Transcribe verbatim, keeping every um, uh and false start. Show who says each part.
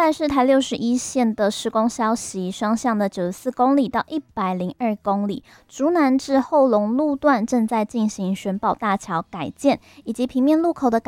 Speaker 1: 来是台六十一线的施工消息，双向的九十四公里到一百零二公里，竹南至后龙路段正在进行选宝大桥改建以及平面路口的改